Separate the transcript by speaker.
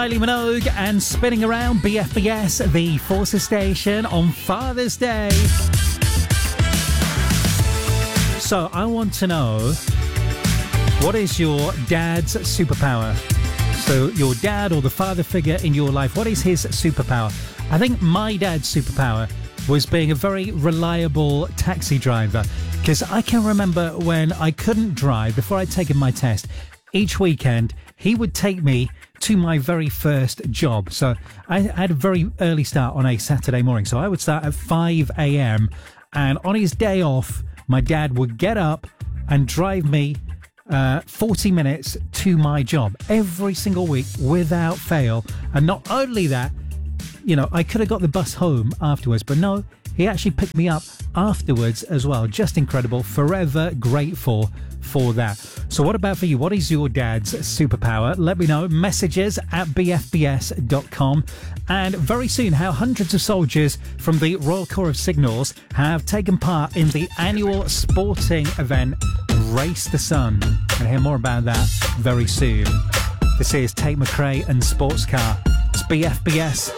Speaker 1: Kylie Minogue and Spinning Around BFBS, the Forces station on Father's Day. So I want to know, what is your dad's superpower? So your dad or the father figure in your life, what is his superpower? I think my dad's superpower was being a very reliable taxi driver, because I can remember when I couldn't drive, before I'd taken my test, each weekend he would take me to my very first job. So I had a very early start on a Saturday morning, so I would start at 5 a.m. and on his day off my dad would get up and drive me 40 minutes to my job every single week without fail. And not only that, you know, I could have got the bus home afterwards, but no, he actually picked me up afterwards as well. Just incredible. Forever grateful for that. So what about for you? What is your dad's superpower? Let me know. Messages at bfbs.com. And very soon, how hundreds of soldiers from the Royal Corps of Signals have taken part in the annual sporting event Race the Sun. And hear more about that very soon. This is Tate McRae and Sports Car. It's BFBS.